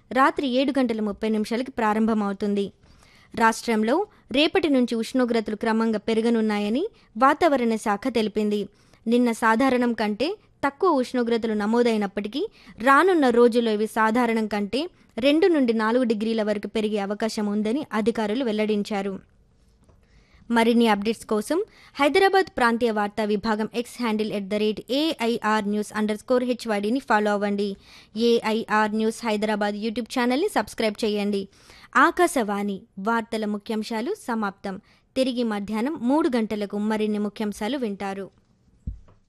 రాత్రి 7:30 ప్రారంభమవుతుంది. రాష్ట్రంలో రేపటి నుంచి ఉష్ణోగ్రతలు క్రమంగా పెరగనున్నాయని వాతావరణ శాఖ తెలిపింది. నిన్న సాధారణం కంటే తక్కువ ఉష్ణోగ్రతలు నమోదైనప్పటికీ రానున్న రోజుల్లో ఇవి సాధారణం కంటే 2 నుండి 4 డిగ్రీల వరకు పెరిగే అవకాశం ఉందని అధికారులు వెల్లడించారు. మరిన్ని అప్డేట్స్ కోసం హైదరాబాద్ ప్రాంతీయ వార్తా విభాగం ఎక్స్ హ్యాండిల్ @AIRnews_HYDని ఫాలో అవ్వండి. AIR న్యూస్ హైదరాబాద్ యూట్యూబ్ ఛానల్ని సబ్స్క్రైబ్ చేయండి. ఆకాశవాణి వార్తల ముఖ్యాంశాలు సమాప్తం. తిరిగి మధ్యాహ్నం 3 గంటలకు మరిన్ని ముఖ్యాంశాలు వింటారు.